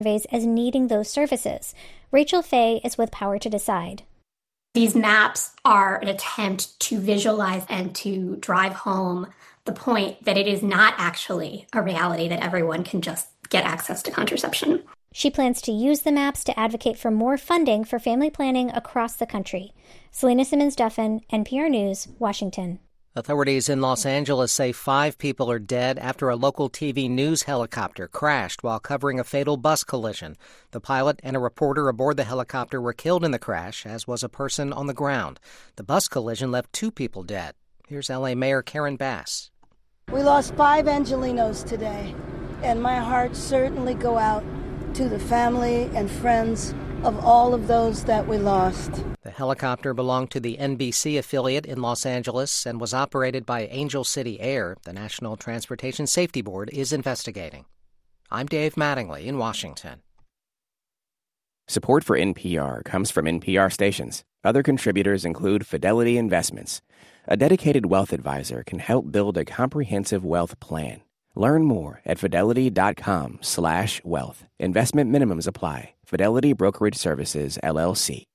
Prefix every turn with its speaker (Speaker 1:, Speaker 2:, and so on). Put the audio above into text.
Speaker 1: surveys as needing those services. Rachel Fay is with Power to Decide.
Speaker 2: These maps are an attempt to visualize and to drive home the point that it is not actually a reality that everyone can just get access to contraception.
Speaker 1: She plans to use the maps to advocate for more funding for family planning across the country. Selena Simmons-Duffin, NPR News, Washington.
Speaker 3: Authorities in Los Angeles say 5 people are dead after a local TV news helicopter crashed while covering a fatal bus collision. The pilot and a reporter aboard the helicopter were killed in the crash, as was a person on the ground. The bus collision left 2 people dead. Here's L.A. Mayor Karen Bass.
Speaker 4: We lost 5 Angelinos today, and my heart certainly go out to the family and friends of all of those that we lost.
Speaker 3: The helicopter belonged to the NBC affiliate in Los Angeles and was operated by Angel City Air. The National Transportation Safety Board is investigating. I'm Dave Mattingly in Washington.
Speaker 5: Support for NPR comes from NPR stations. Other contributors include Fidelity Investments. A dedicated wealth advisor can help build a comprehensive wealth plan. Learn more at fidelity.com/wealth. Investment minimums apply. Fidelity Brokerage Services, LLC.